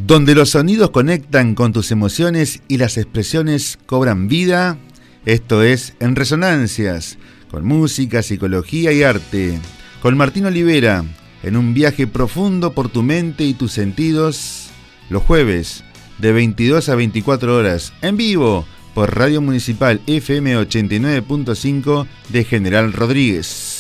Donde los sonidos conectan con tus emociones y las expresiones cobran vida. Esto es En Resonancias, con música, psicología y arte. Con Martín Olivera, en un viaje profundo por tu mente y tus sentidos. Los jueves, de 22 a 24 horas, en vivo, por Radio Municipal FM 89.5 de General Rodríguez.